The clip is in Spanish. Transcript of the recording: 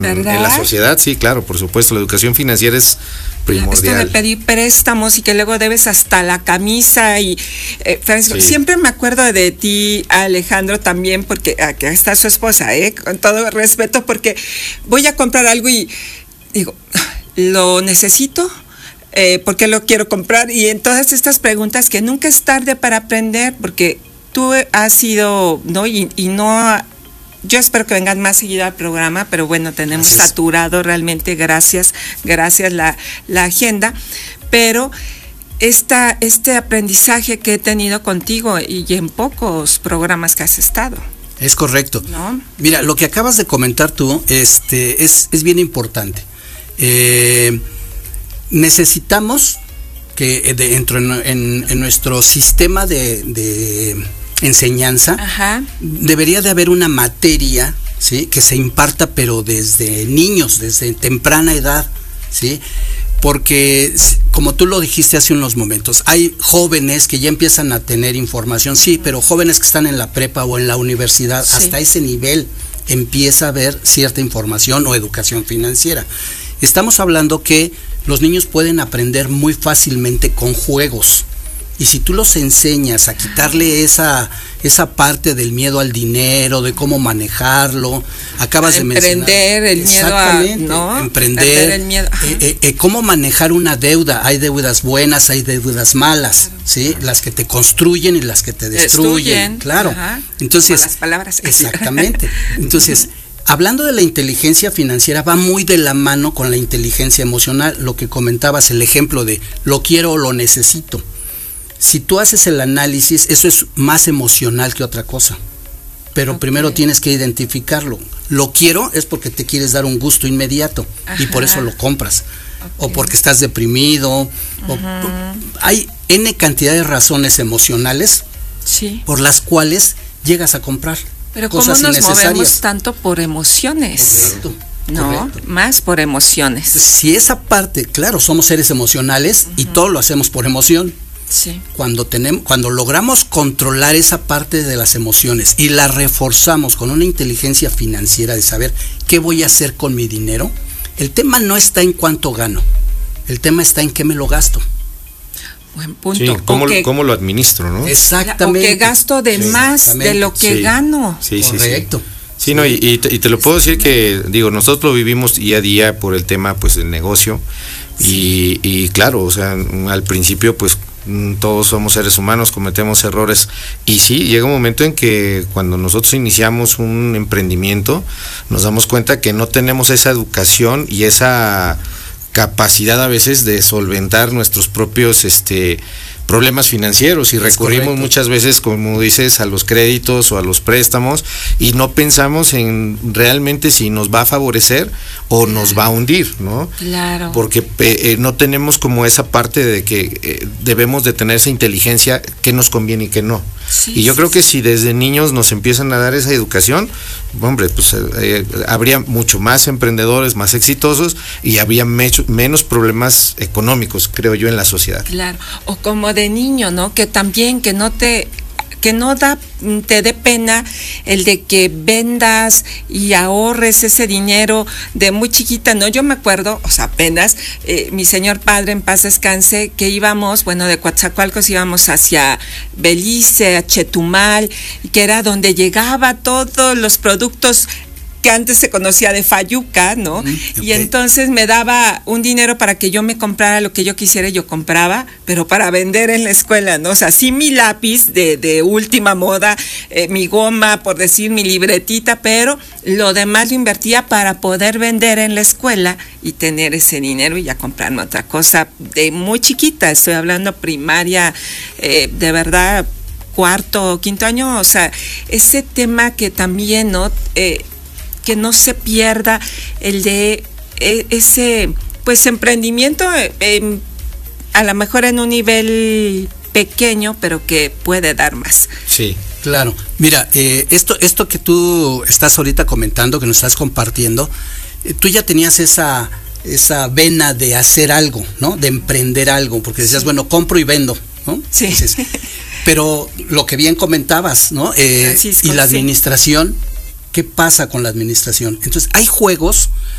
en la sociedad, sí, claro, por supuesto, la educación financiera es primordial. Esto de pedir préstamos y que luego debes hasta la camisa y Francisco, siempre me acuerdo de ti, Alejandro, también, porque aquí está su esposa, con todo respeto, porque voy a comprar algo y digo, ¿lo necesito? ¿Por qué lo quiero comprar? Y en todas estas preguntas que nunca es tarde para aprender, porque tú has sido, ¿no? Y no... Yo espero que vengan más seguido al programa, pero bueno, tenemos saturado realmente, gracias la agenda, pero este aprendizaje que he tenido contigo y en pocos programas que has estado. Es correcto. ¿No? Mira, lo que acabas de comentar tú, es bien importante. Necesitamos que dentro en nuestro sistema de enseñanza, debería de haber una materia, ¿sí?, que se imparta, pero desde niños, desde temprana edad, ¿sí? Porque, como tú lo dijiste hace unos momentos, hay jóvenes que ya empiezan a tener información, sí, pero jóvenes que están en la prepa o en la universidad, hasta ese nivel empieza a haber cierta información o educación financiera. Estamos hablando que los niños pueden aprender muy fácilmente con juegos. Y si tú los enseñas a quitarle esa parte del miedo al dinero, de cómo manejarlo, acabas de mencionar. Emprender, el miedo ¿no? Emprender, el miedo. Cómo manejar una deuda. Hay deudas buenas, hay deudas malas, ¿sí? Las que te construyen y las que te destruyen. Claro. Entonces, las palabras. Exactamente. Entonces, hablando de la inteligencia financiera, va muy de la mano con la inteligencia emocional. Lo que comentabas, el ejemplo de lo quiero o lo necesito. Si tú haces el análisis, eso es más emocional que otra cosa. Pero primero tienes que identificarlo. Lo quiero es porque te quieres dar un gusto inmediato y por eso lo compras. O porque estás deprimido. Hay N cantidad de razones emocionales por las cuales llegas a comprar. Pero cosas ¿cómo nos movemos tanto por emociones? Correcto. No, más por emociones. Si esa parte, claro, somos seres emocionales y todo lo hacemos por emoción. Sí. Cuando logramos controlar esa parte de las emociones y la reforzamos con una inteligencia financiera de saber qué voy a hacer con mi dinero, el tema no está en cuánto gano, el tema está en qué me lo gasto. Buen punto. Sí, cómo lo administro, ¿no? Exactamente. O que gasto de más de lo que gano. Sí, correcto. Sí, no, y te lo puedo decir que, digo, nosotros lo vivimos día a día por el tema, pues, del negocio. Y claro, o sea, al principio, pues, todos somos seres humanos, cometemos errores y sí, llega un momento en que cuando nosotros iniciamos un emprendimiento nos damos cuenta que no tenemos esa educación y esa capacidad a veces de solventar nuestros propios problemas financieros y recurrimos muchas veces, como dices, a los créditos o a los préstamos y no pensamos en realmente si nos va a favorecer o nos va a hundir, ¿no? Claro. Porque no tenemos como esa parte de que debemos de tener esa inteligencia, qué nos conviene y qué no. Y yo creo que si desde niños nos empiezan a dar esa educación, hombre, pues habría mucho más emprendedores, más exitosos y habría menos problemas económicos, creo yo, en la sociedad. Claro, o como de niño, ¿no? Que también te dé pena el de que vendas y ahorres ese dinero de muy chiquita, ¿no? Yo me acuerdo, o sea, apenas, mi señor padre, en paz descanse, que íbamos, bueno, de Coatzacoalcos íbamos hacia Belice, a Chetumal, que era donde llegaba todos los productos que antes se conocía de Fayuca, ¿no? Okay. Y entonces me daba un dinero para que yo me comprara lo que yo quisiera y yo compraba, pero para vender en la escuela, ¿no? O sea, sí mi lápiz de última moda, mi goma, por decir, mi libretita, pero lo demás lo invertía para poder vender en la escuela y tener ese dinero y ya comprarme otra cosa de muy chiquita, estoy hablando primaria, de verdad, cuarto o quinto año, o sea, ese tema que también, ¿no? Que no se pierda el de ese pues emprendimiento a lo mejor en un nivel pequeño, pero que puede dar más. Sí, claro. Mira, esto que tú estás ahorita comentando, que nos estás compartiendo, tú ya tenías esa vena de hacer algo, ¿no? De emprender algo, porque decías, bueno, compro y vendo, ¿no? Sí. Dices, pero lo que bien comentabas, ¿no? Y la administración, ¿qué pasa con la administración? Entonces, hay juegos